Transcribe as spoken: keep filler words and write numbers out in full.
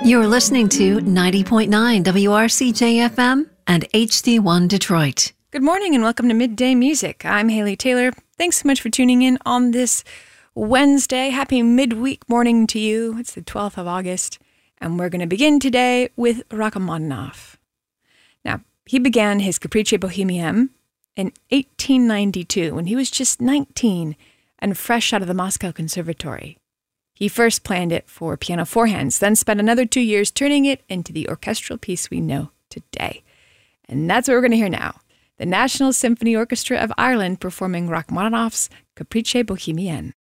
You're listening to ninety point nine W R C J F M and H D one Detroit. Good morning and welcome to Midday Music. I'm Haley Taylor. Thanks so much for tuning in on this Wednesday. Happy midweek morning to you. It's the twelfth of August, and we're going to begin today with Rachmaninoff. Now, he began his Capricci Bohemienne in eighteen ninety-two when he was just nineteen and fresh out of the Moscow Conservatory. He first planned it for piano four hands, then spent another two years turning it into the orchestral piece we know today. And that's what we're going to hear now. The National Symphony Orchestra of Ireland performing Rachmaninoff's Capricci Bohemienne.